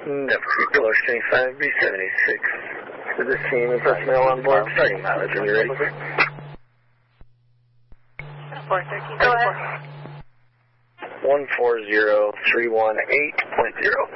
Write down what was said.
Never. Dollar 75, B76. To the scene with personnel on board. Starting mileage when you're ready. 413, go ahead. 140318.0.